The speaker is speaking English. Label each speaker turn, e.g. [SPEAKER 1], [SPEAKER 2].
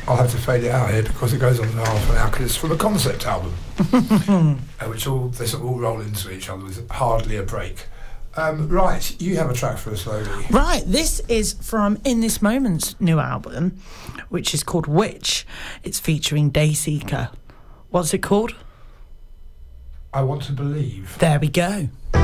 [SPEAKER 1] I'll have to fade it out here because it goes on for half an hour because it's from a concept album, which they sort of all roll into each other with hardly a break. Right, you have a track for us, slowly.
[SPEAKER 2] Right, this is from In This Moment's new album, which is called Witch. It's featuring Dayseeker. What's it called?
[SPEAKER 1] I Want to Believe.
[SPEAKER 2] There we go.